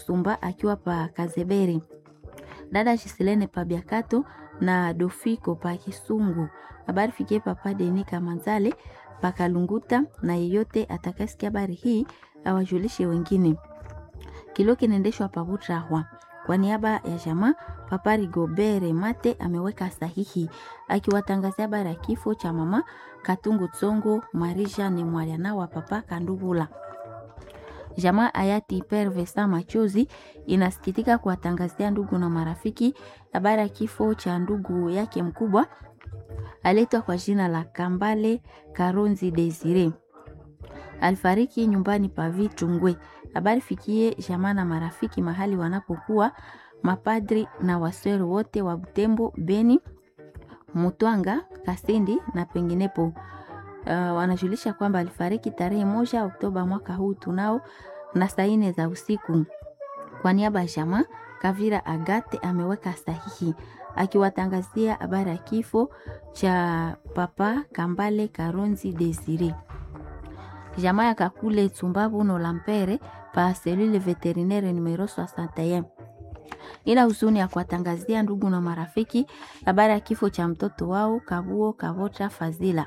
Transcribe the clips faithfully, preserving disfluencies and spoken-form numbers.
Sumba akiwa pa Kazeberi, dada Giselene pa Biakato na Dofiko pa Kisungu. Habari fikie papa Denika Manzale pa Kalunguta, na yeyote atakasikia habari hii awajulishe wengine. Kilio kinaendeshwa pa Butrahwa. Kwa niaba ya jamaa, papa Rigobere Mate ameweka sahihi akiwatangazia habari ya kifo cha mama Katungu Tsongo Marija ni mwaliana wa papa Kandubula. Jamaa hayati Pervesa Machozi inasikitika kuwatangazia ndugu na marafiki habari ya kifo cha ndugu yake mkubwa aletwa kwa jina la Kambale Karonzi Desire. Alifariki nyumbani pa Vitungwe. Habari fikie jamaa na marafiki mahali wanapokuwa, mapadri na waswero wote wa Butembo, Beni, Mutwanga, Kasindi na penginepo. Uh, wanajulisha kwamba alifariki tarehe moja Oktoba mwaka huu tunao na saa nne za usiku. Kwa niaba ya jamaa, Kavira Agate ameweka sahihi akiwatangazia habari ya kifo cha papa Kambale Karonzi Desire. Jamaa ya Kakule Tsumbabu no Lampere pa selule veterinaire numero soixante et un ila huzuni ya kuwatangazia ndugu na marafiki habari ya kifo cha mtoto wao Kabuo Kavota Fazila.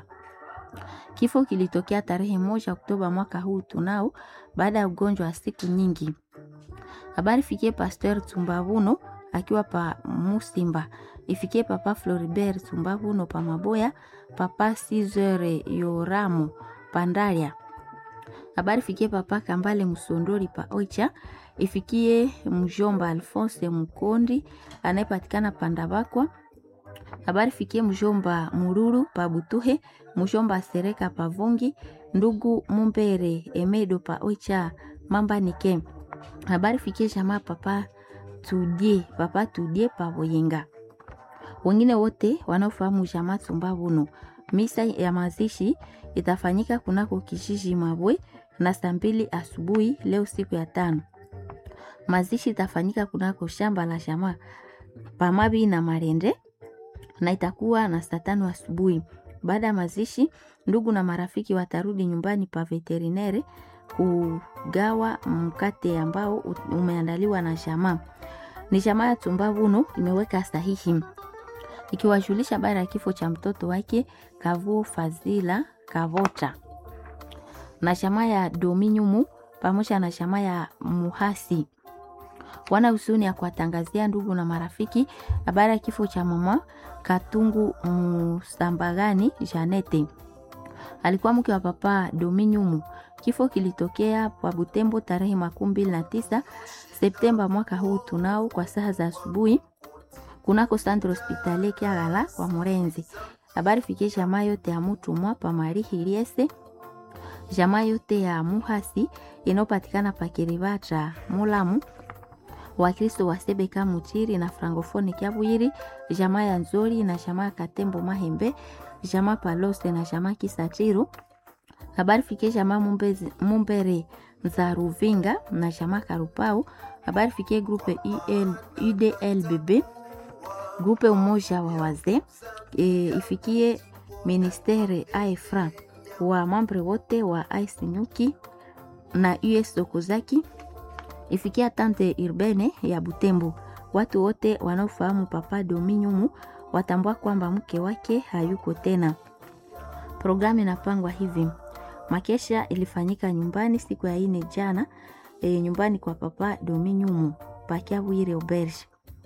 Kifo kilitokea tarehe moja Oktoba mwaka huu tunao baada ya ugonjwa wa siku nyingi. Habari fikie Pasteur Tsumbabuno akiwa pa Musimba. Ifikie papa Floribert Tsumbabuno pa Maboya, papa Sizere Yoramo Pandaria. Habari fikie papa Kambale Musondori pa Oicha. Ifikie mjomba Alphonse Mukondi anayepatikana Pandabakwa. Habari fikie mjomba Mururu pa Butuhe, mjomba Sereka pa Vongi, ndugu Mumbere Emedo pa Oicha Mamba Nike. Habari fikie jamaa papa Tudie, papa Tudie pa Boyenga. Wengine wote wanaofahamu jamaa Tsumbabuno. Misa ya mazishi itafanyika kunako kijiji Mabwe na saa mbili asubuhi leo siku ya tano. Mazishi itafanyika kunako shamba la jamaa Pamabi na Marende na itakuwa na saa tano asubuhi. Baada ya mazishi, ndugu na marafiki watarudi nyumbani pa veterinere kugawa mkate ambao umeandaliwa na jamaa. Ni jamaa ya Tsumbabuno imeweka sahihi ikiwajulisha habari ya kifo cha mtoto wake Kavuo Fazila Kavota. Na jamaa ya Dominyumu pamoja na jamaa ya Muhasi wana huzuni ya kuwatangazia ndugu na marafiki habari ya kifo cha mama Katungu Musambagani Janete. Alikuwa mke wa papa Dominyumu. Kifo kilitokea kwa Butembo tarehe makumi mbili na tisa Septemba mwaka huu tunao kwa saa za asubuhi kunako Centre Hospitalier Kiagala kwa Morenzi. Habari fikie jamaa yote ya mtu mwa pa Mari Hiriese, jamaa yote ya Muhasi inopatikana pa Kiribata Mulamu, Wakristo wa Sebeka Mutiri na Francophonie Kiabwiri, jamaa ya Nzori na jamaa Katembo Mahembe, jamaa Palose na jamaa Kisatiru. Habari fikie jamaa Mumbezi, Mumbere Nzaruvinga na jamaa Karupau. Habari fikie grupe U D L B B, grupe umoja wa wazee. E, ifikie ministere Aefra wa mambre wote wa Aisinyuki na U S Okozaki. Ifikia tante Irbene ya Butembo. Watu wote wanaofahamu papa Dominyumu watambua kwamba mke wake hayuko tena. Programu inapangwa hivi. Makesha ilifanyika nyumbani siku ya ine jana, e, nyumbani kwa papa Dominyumu Pakiabwire Auberge.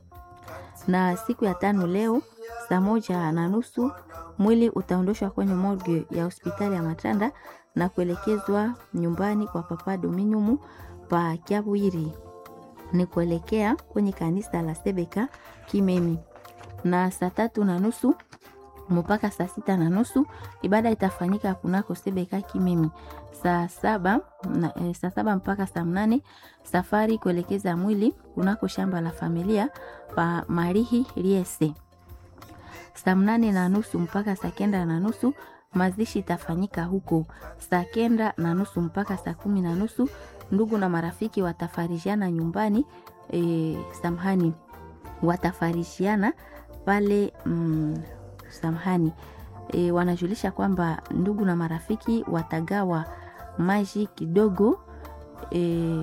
Na siku ya tano leo saa moja na nusu mwili utaondoshwa kwenye morgue ya hospitali ya Matanda na kuelekezwa nyumbani kwa papa Dominyumu pa Kiabwiri ni kuelekea kwenye kanisa la Sebeka Kimemi. Na saa tatu na nusu mpaka saa sita na nusu ibada itafanyika kunako Sebeka Kimemi. Saa saba na, e, saa saba mpaka saa mnane safari kuelekeza mwili kunako shamba la familia pa Marihi Riese. Saa mnane na nusu mpaka saa kenda na nusu mazishi itafanyika huko. Saa kenda na nusu mpaka saa kumi na nusu ndugu na marafiki watafarishiana nyumbani, e, samhani watafarishiana pale mm, samhani e, wanajulisha kwamba ndugu na marafiki watagawa maji kidogo, e,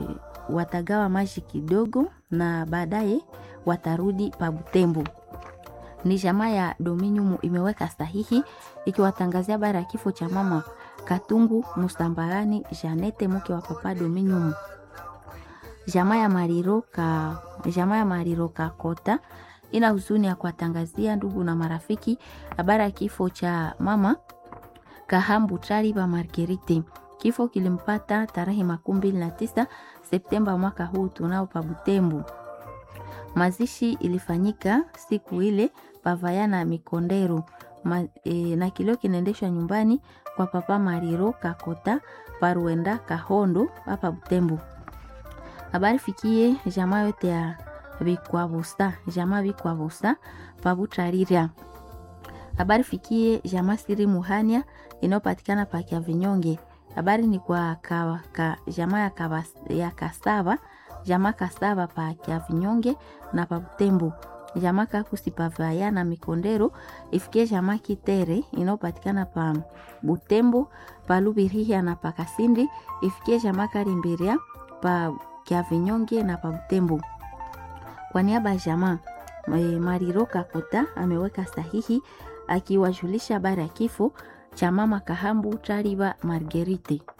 watagawa maji kidogo na baadaye watarudi pa Butembo. Ni jamaa ya Dominium imeweka sahihi ikiwatangazia habari ya kifo cha mama Katungu Mustambarani Janete, mke wa papa Dominium. Jamaa ya Mariroka, jamaa ya Mariroka Kota ina huzuni ya kuwatangazia ndugu na marafiki habari ya kifo cha mama Kahambu Tariba Marguerite. Kifo kilimpata tarehe makumi mbili na tisa Septemba mwaka huu tunao pa Butembo. Mazishi ilifanyika siku ile pavayana Mikondero. Ma, e, na kilio kinaendeshwa nyumbani kwa papa Mariro Kakota Paruenda Kahondo hapa Butembo. Habari fikie jamaa yote ya Bikwabusa, jamaa Bikwabusa Pabutarira. Habari fikie jamaa Siri Muhania inayopatikana pa Kia Vinyonge. Habari ni kwa ka, ka, jamaa ya, kabas, ya Kasava, jamaa Kasava pa Kia Vinyonge na pa Butembo. Jamaa Kakusipavaya na Mikondero ifikie jamaa Kitere inayopatikana pa Butembo, pa Lubirihia na pa Kasindi ifikie jamaa Karimbiria pa Kia Vinyonge na pa Butembo. Kwa niaba ya jamaa Mariro Kakota ameweka sahihi akiwajulisha habari ya kifo cha mama Kahambu Tariba Marguerite.